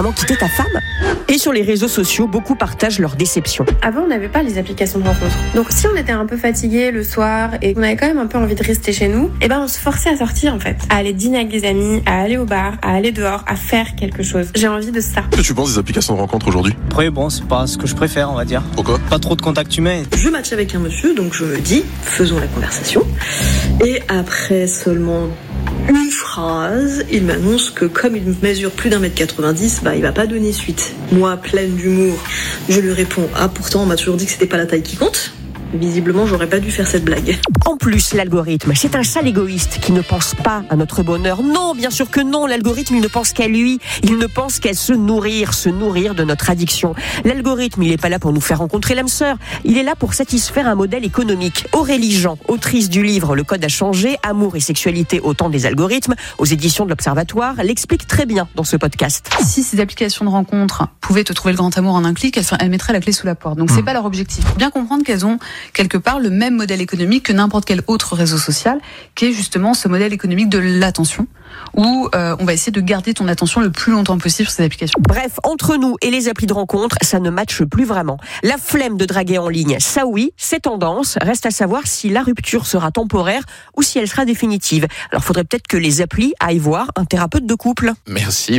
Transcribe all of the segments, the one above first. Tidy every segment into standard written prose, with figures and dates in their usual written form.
vraiment quitter ta femme ? Et sur les réseaux sociaux, beaucoup partagent leur déception. Avant, on n'avait pas les applications de rencontre. Donc si on était un peu fatigué le soir et qu'on avait quand même un peu envie de rester chez nous, on se forçait à sortir en fait, à aller dîner avec des amis, à aller au bar, à aller dehors, à faire quelque chose. J'ai envie de ça. Qu'est-ce que tu penses des applications de rencontre aujourd'hui ? Après, c'est pas ce que je préfère, on va dire. Pourquoi ? Pas trop de contact humain. Je match avec un monsieur, donc je me dis, faisons la conversation. Et après seulement une phrase, il m'annonce que comme il mesure plus d'1m90, il va pas donner suite. Moi, pleine d'humour, je lui réponds, pourtant on m'a toujours dit que c'était pas la taille qui compte. Visiblement, j'aurais pas dû faire cette blague. En plus, l'algorithme, c'est un sale égoïste qui ne pense pas à notre bonheur. Non, bien sûr que non, l'algorithme, il ne pense qu'à lui. Il ne pense qu'à se nourrir de notre addiction. L'algorithme, il n'est pas là pour nous faire rencontrer l'âme sœur. Il est là pour satisfaire un modèle économique. Aurélie Jean, autrice du livre Le Code a changé, amour et sexualité au temps des algorithmes, aux éditions de l'Observatoire, l'explique très bien dans ce podcast. Si ces applications de rencontre pouvaient te trouver le grand amour en un clic, elles mettraient la clé sous la porte. Donc c'est pas leur objectif. Faut bien comprendre qu'elles ont quelque part le même modèle économique que n'importe quel autre réseau social, qui est justement ce modèle économique de l'attention, où on va essayer de garder ton attention le plus longtemps possible sur ces applications. Bref, entre nous et les applis de rencontre, ça ne matche plus vraiment. La flemme de draguer en ligne, ça oui, c'est tendance. Reste à savoir si la rupture sera temporaire ou si elle sera définitive. Alors, faudrait peut-être que les applis aillent voir un thérapeute de couple. Merci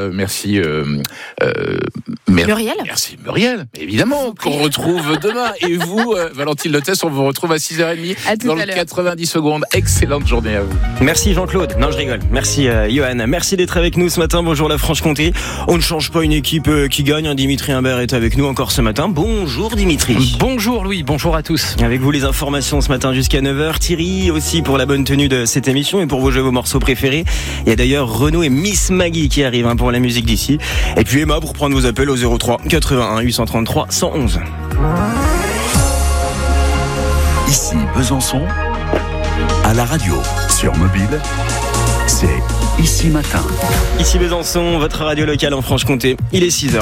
Muriel. Merci Muriel, évidemment, qu'on retrouve demain. Et vous, Valentine Lotès, on vous retrouve à 6h30 dans le 90 secondes. Excellente journée à vous. Merci Jean-Claude. Non, je rigole. Merci Johan. Merci d'être avec nous ce matin. Bonjour la Franche-Comté. On ne change pas une équipe qui gagne. Dimitri Imbert est avec nous encore ce matin. Bonjour Dimitri. Bonjour Louis, bonjour à tous. Avec vous les informations ce matin jusqu'à 9h. Thierry aussi pour la bonne tenue de cette émission et pour vous jouer vos morceaux préférés. Il y a d'ailleurs Renaud et Miss Maggie qui arrivent pour la musique d'ici. Et puis Emma pour prendre vos appels au 03 81 833 111. Ici Besançon, à la radio, sur mobile, c'est Ici Matin. Ici Besançon, votre radio locale en Franche-Comté, il est 6h.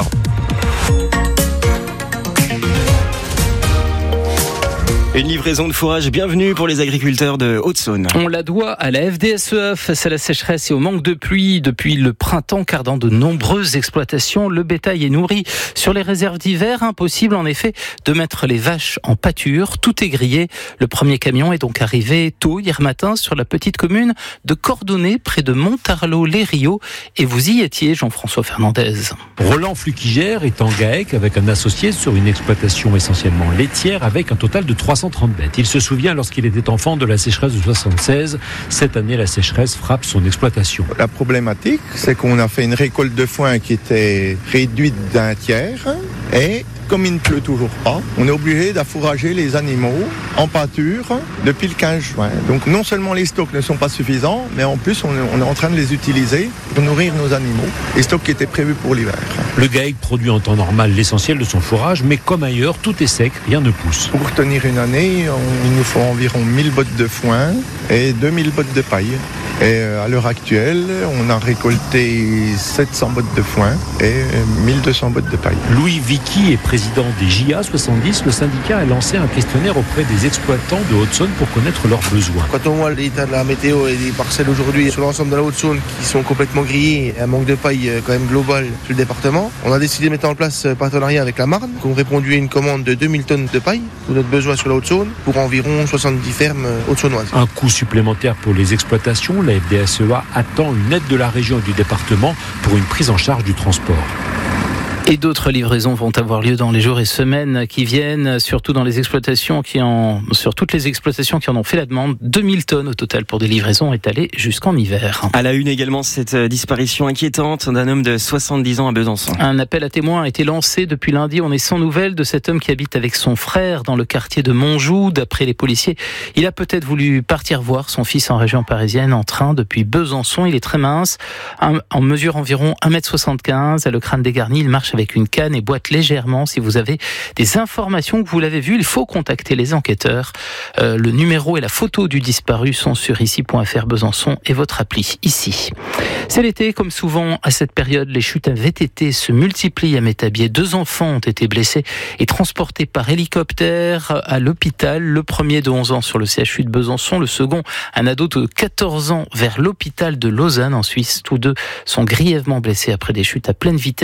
Une livraison de fourrage bienvenue pour les agriculteurs de Haute-Saône. On la doit à la FDSEA face à la sécheresse et au manque de pluie depuis le printemps, car dans de nombreuses exploitations, le bétail est nourri sur les réserves d'hiver. Impossible en effet de mettre les vaches en pâture. Tout est grillé. Le premier camion est donc arrivé tôt hier matin sur la petite commune de Cordonnet, près de Montarlot-les-Rio. Et vous y étiez, Jean-François Fernandez. Roland Fluckigère est en GAEC avec un associé sur une exploitation essentiellement laitière avec un total de 330 bêtes. Il se souvient lorsqu'il était enfant de la sécheresse de 76. Cette année, la sécheresse frappe son exploitation. La problématique, c'est qu'on a fait une récolte de foin qui était réduite d'un tiers et comme il ne pleut toujours pas, on est obligé d'affourager les animaux en pâture depuis le 15 juin. Donc non seulement les stocks ne sont pas suffisants, mais en plus on est en train de les utiliser pour nourrir nos animaux, les stocks qui étaient prévus pour l'hiver. Le GAEC produit en temps normal l'essentiel de son fourrage, mais comme ailleurs, tout est sec, rien ne pousse. Pour tenir une année, il nous faut environ 1000 bottes de foin et 2000 bottes de paille. Et à l'heure actuelle, on a récolté 700 bottes de foin et 1200 bottes de paille. Louis Vicky est président des JA 70. Le syndicat a lancé un questionnaire auprès des exploitants de Haute-Saône pour connaître leurs besoins. Quand on voit l'état de la météo et des parcelles aujourd'hui sur l'ensemble de la Haute-Saône qui sont complètement grillées, un manque de paille quand même global sur le département, on a décidé de mettre en place un partenariat avec la Marne, qui ont répondu à une commande de 2000 tonnes de paille pour notre besoin sur la Haute-Saône pour environ 70 fermes haute-saônoises. Un coût supplémentaire pour les exploitations. La FDSEA attend une aide de la région et du département pour une prise en charge du transport. Et d'autres livraisons vont avoir lieu dans les jours et semaines qui viennent, surtout dans les exploitations sur toutes les exploitations qui en ont fait la demande. 2000 tonnes au total pour des livraisons étalées jusqu'en hiver. À la une également, cette disparition inquiétante d'un homme de 70 ans à Besançon. Un appel à témoins a été lancé depuis lundi. On est sans nouvelles de cet homme qui habite avec son frère dans le quartier de Montjoux. D'après les policiers, il a peut-être voulu partir voir son fils en région parisienne en train depuis Besançon. Il est très mince, en mesure environ 1m75, a le crâne dégarni, il marche avec une canne et boite légèrement. Si vous avez des informations que vous l'avez vu, il faut contacter les enquêteurs. Le numéro et la photo du disparu sont sur ici.fr Besançon et votre appli ici. C'est l'été, comme souvent à cette période, les chutes à VTT se multiplient à Métabier. 2 enfants ont été blessés et transportés par hélicoptère à l'hôpital. Le premier de 11 ans sur le CHU de Besançon, le second, un ado de 14 ans vers l'hôpital de Lausanne en Suisse. Tous deux sont grièvement blessés après des chutes à pleine vitesse